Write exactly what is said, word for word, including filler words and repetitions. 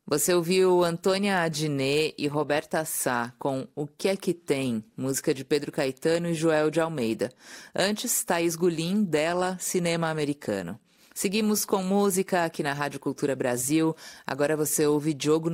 Você ouviu Antônia Adnet e Roberta Sá com O Que É Que Tem, música de Pedro Caetano e Joel de Almeida. Antes, Thaís Gulim, dela, Cinema Americano. Seguimos com música aqui na Rádio Cultura Brasil. Agora você ouve Diogo